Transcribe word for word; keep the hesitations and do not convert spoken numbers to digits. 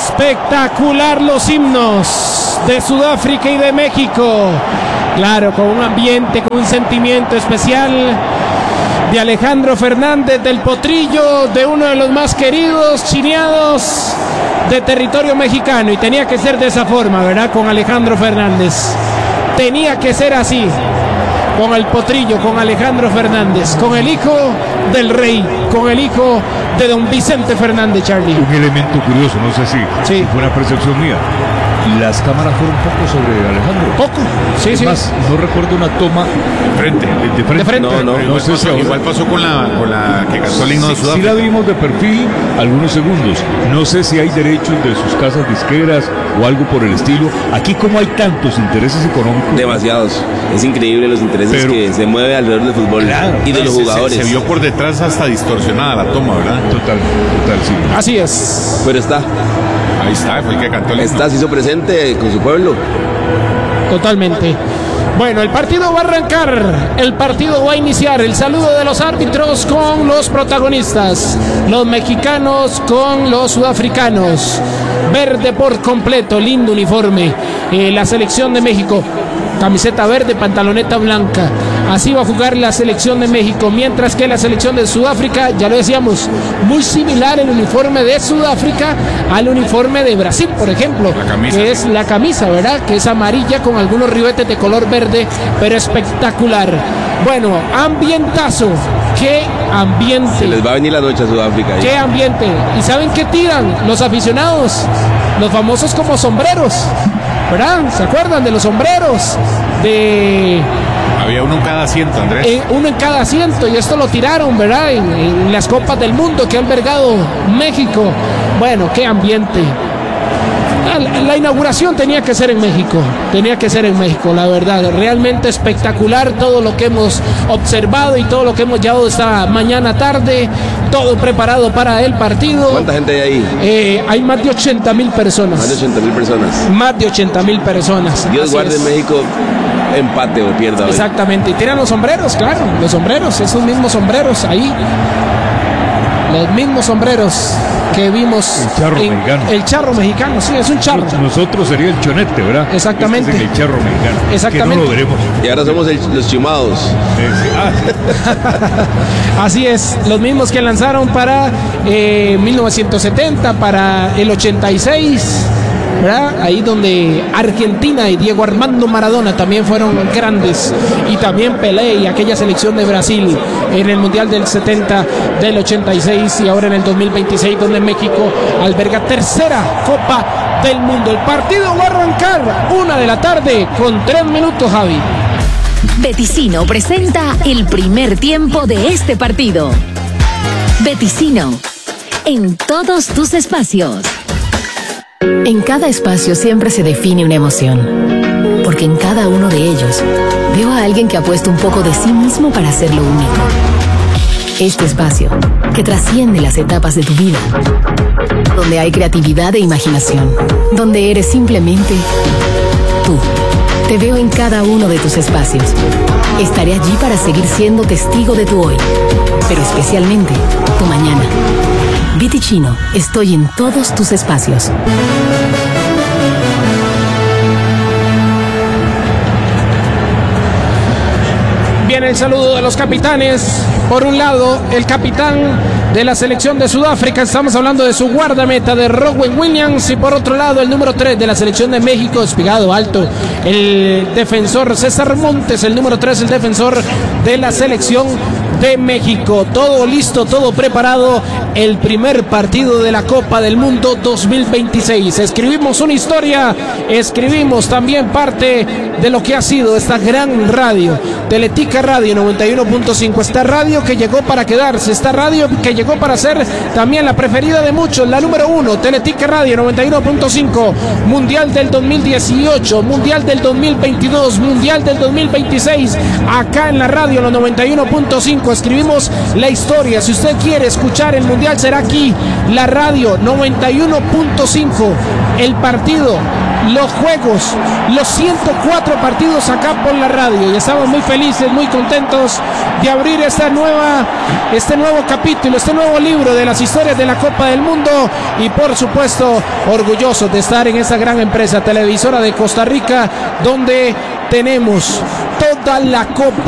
Espectacular los himnos de Sudáfrica y de México. Claro, con un ambiente, con un sentimiento especial de Alejandro Fernández, del Potrillo, de uno de los más queridos chineados de territorio mexicano. Y tenía que ser de esa forma, ¿verdad? Con Alejandro Fernández. Tenía que ser así. Con el Potrillo, con Alejandro Fernández, con el hijo del rey, con el hijo de don Vicente Fernández, Charlie. Un elemento curioso, no sé si, sí. si fue una percepción mía. Las cámaras fueron poco sobre Alejandro. Poco, sí, es sí. Más, no recuerdo una toma de frente. De, de frente. De frente. No, no, no igual, sé pasó, si igual pasó con la, con la que cantó el himno de sí, Sudáfrica. sí la vimos de perfil algunos segundos. No sé si hay derechos de sus casas disqueras o algo por el estilo. Aquí como hay tantos intereses económicos. Demasiados. Es increíble los intereses Pero, que se mueve alrededor del fútbol, claro, y de se, los jugadores. Se, se vio por detrás hasta distorsionada la toma, ¿verdad? Total, total, sí. Así es. Pero está, Ahí está, fue el que cantó el himno. está, se hizo presente con su pueblo. Totalmente. Bueno, el partido va a arrancar, el partido va a iniciar. El saludo de los árbitros con los protagonistas, los mexicanos con los sudafricanos. Verde por completo, lindo uniforme. Eh, la selección de México, camiseta verde, pantaloneta blanca. Así va a jugar la selección de México, mientras que la selección de Sudáfrica, ya lo decíamos, muy similar el uniforme de Sudáfrica al uniforme de Brasil, por ejemplo, La camisa, que es sí. la camisa, ¿verdad? Que es amarilla con algunos ribetes de color verde, pero espectacular. Bueno, ambientazo, qué ambiente. Se les va a venir la noche a Sudáfrica. ¡Qué ambiente! ¿Y saben qué tiran los aficionados? Los famosos como sombreros, ¿verdad? ¿Se acuerdan de los sombreros? De Había uno en cada asiento, Andrés. eh, uno en cada asiento, y esto lo tiraron, ¿verdad? En, en las Copas del Mundo que ha albergado México. Bueno, qué ambiente. La, la inauguración tenía que ser en México, tenía que ser en México, la verdad, realmente espectacular todo lo que hemos observado y todo lo que hemos llevado esta mañana tarde, todo preparado para el partido. ¿Cuánta gente hay ahí? Eh, hay más de ochenta mil personas. Más de ochenta mil personas. Más de ochenta mil personas. Dios Así guarde es. México empate o pierda hoy. Exactamente, y tiran los sombreros, claro, los sombreros, esos mismos sombreros ahí. Los mismos sombreros que vimos. El charro en, mexicano. El charro mexicano, sí, es un charro. Nosotros sería el chonete, ¿verdad? Exactamente. Este es el charro mexicano. Exactamente. Que no lo veremos. Y ahora somos el- los chimados. Eh, sí. Ah, Así es, los mismos que lanzaron para eh, mil novecientos setenta, para el ochenta y seis, ¿verdad? Ahí donde Argentina y Diego Armando Maradona también fueron grandes, y también Pelé y aquella selección de Brasil en el Mundial del setenta, del ochenta y seis, y ahora en el dos mil veintiséis, donde México alberga tercera Copa del Mundo. El partido va a arrancar una de la tarde con tres minutos, Javi. Beticino presenta el primer tiempo de este partido. Beticino, en todos tus espacios. En cada espacio siempre se define una emoción, porque en cada uno de ellos veo a alguien que ha puesto un poco de sí mismo para hacerlo único. Este espacio, que trasciende las etapas de tu vida, donde hay creatividad e imaginación, donde eres simplemente tú. Te veo en cada uno de tus espacios. Estaré allí para seguir siendo testigo de tu hoy, pero especialmente tu mañana. Beticino, estoy en todos tus espacios. Viene el saludo de los capitanes. Por un lado, el capitán de la selección de Sudáfrica, estamos hablando de su guardameta, de Rowan Williams, y por otro lado el número tres de la selección de México, despegado alto, el defensor César Montes, el número tres, el defensor de la selección de México. Todo listo, todo preparado, el primer partido de la Copa del Mundo dos mil veintiséis. Escribimos una historia, escribimos también parte de lo que ha sido esta gran radio, Teletica Radio noventa y uno punto cinco, esta radio que llegó para quedarse, esta radio que llegó para ser también la preferida de muchos, la número uno, Teletica Radio noventa y uno punto cinco, Mundial del dos mil dieciocho, Mundial del dos mil veintidós, Mundial del dos mil veintiséis, acá en la radio, los noventa y uno punto cinco, escribimos la historia. Si usted quiere escuchar el Mundial, será aquí, la radio noventa y uno punto cinco, el partido los juegos, los ciento cuatro partidos acá por la radio, y estamos muy felices, muy contentos de abrir esta nueva, este nuevo capítulo, este nuevo libro de las historias de la Copa del Mundo, y por supuesto orgullosos de estar en esta gran empresa televisora de Costa Rica, donde tenemos toda la Copa